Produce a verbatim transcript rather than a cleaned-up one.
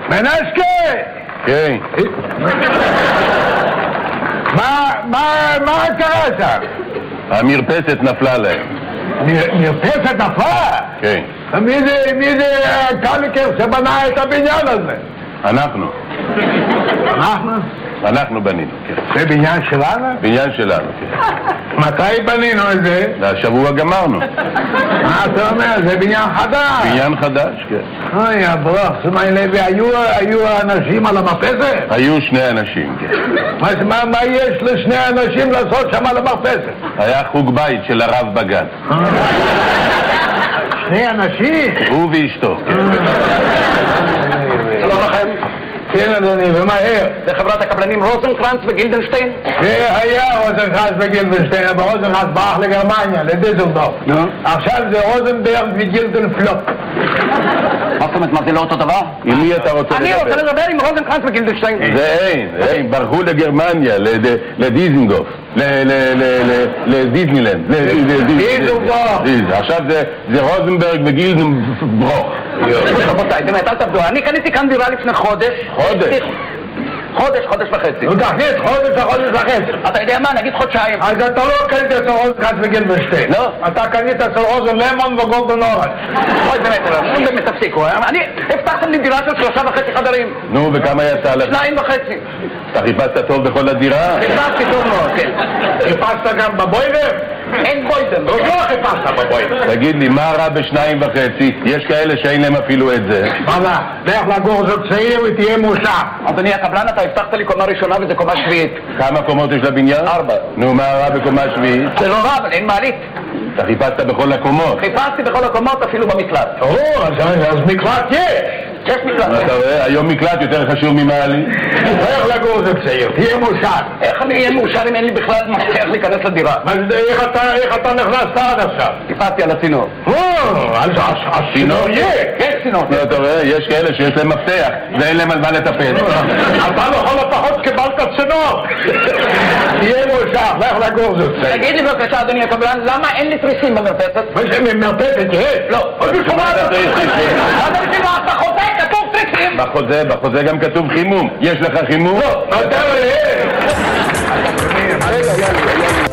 מנסקי! כן. מה קרה שם? המרפסת נפלה להם. מרפסת נפלה? כן. מי זה קליקר שבנה את הבניין הזה? אנחנו. אנחנו? אנחנו בנינו, כן. זה בניין שלנו? בניין שלנו, כן. מתי בנינו את זה? השבוע גמרנו. מה אתה אומר? זה בניין חדש. בניין חדש, כן. אוי, הברוך, שמי לוי, היו אנשים על המרפסת? היו שני אנשים, כן. מה יש לשני אנשים לעשות שם על המרפסת? היה חוג בית של הרב בגן. שני אנשים? הוא ואשתו, כן. שלום לכם. כן אדוני, ומהר. זה חברת הקבלנים רוזנקרנץ וגילדנשטיין? זה היה רוזנקרנץ וגילדנשטיין, אבל רוזנקרנץ ברח לגרמניה, לדיזלדורף. עכשיו זה רוזנברג וגילדנפלופ. מה זאת אומרת, מה זה לא אותו דבר? עם מי אתה רוצה לדבר? אני רוצה לדבר עם רוזנקרנץ וגילדנשטיין. זה אין, אין, ברחו לגרמניה, לדיזנגוף, לדיזנילנד. דיזלדורף. עכשיו זה רוזנברג וגילדנברוך. רבותיי, באמת, אל תעבדו. אני קניתי כאן דירה לפני חודש. חודש? חודש, חודש וחצי. נו תחליט, חודש וחודש וחצי. אתה יודע מה? נגיד חודשיים. אז אתה לא קנית אצל רוזנקרנץ וגילדנשטיין. לא. אתה קנית אצל רוזן למון וגולדן אורנג'. אוי, באמת, נו באמת תפסיקו. אני, הבטחתם לי דירה של שלושה וחצי חדרים. נו, וכמה יצא לך? שניים וחצי. אתה חיפשת טוב בכל הדירה? חיפשתי טוב מאוד, כן. חיפשת גם בבוידר? אין בוידם. לא חיפשת בבוידר. תגיד לי, מה רע בשניים וחצי? יש כאלה שאין להם אפילו את זה. מה זה? לך לגור זאת צעיר ותהיה מושב. אדוני הקבלן, אתה הבטחת לי קומה ראשונה וזה קומה שביעית. כמה קומות יש לבניין? ארבע. נו, מה רע בקומה שביעית? זה לא רע, אבל אין מעלית. אתה חיפשת בכל הקומות. חיפשתי בכל הקומות, אפילו במקלט. או, אז מקלט יש. יש מקלט. אתה רואה? היום מקלט יותר חשוב ממעלית. לך לגור זאת צעיר, תהיה מושב. איך אני אהיה מאושר אם אין לי בכלל מפתח להיכנס לדירה? איך אתה נכנסת עד עכשיו? חיפשתי על הצינור. או, אז הצינור יהיה. כן, צינור. אתה רואה? יש כאלה שיש להם מפתח ואין להם על מה לטפל. אתה לכל הפחות קיבלת צינור. תהיה מושב, לך לגור זאת צעיר. תגיד לי בבקשה, אדוני הקבלן, למה אין לי תריסים במרפסת? מה זה מרפסת? יש? לא. מה אתה צריך תריסים? מה זה בשביל מה? בחוזה כתוב תריסים. בחוזה, בחוזה גם כתוב חימום. יש לך חימום? לא. אתה רואה? רגע, יאללה, יאללה.